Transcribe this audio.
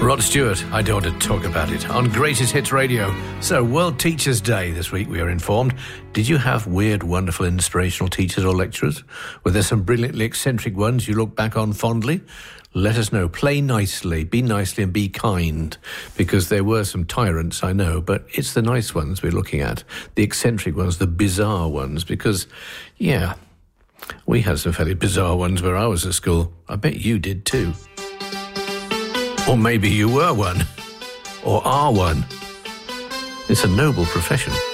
Rod Stewart, I don't want to talk about it, on Greatest Hits Radio. So, World Teachers' Day this week, we are informed. Did you have weird, wonderful, inspirational teachers or lecturers? Were there some brilliantly eccentric ones you look back on fondly? Let us know. Play nicely, be nicely and be kind, because there were some tyrants, I know, but it's the nice ones we're looking at, the eccentric ones, the bizarre ones, because, yeah, we had some fairly bizarre ones where I was at school. I bet you did too. Or maybe you were one, or are one. It's a noble profession.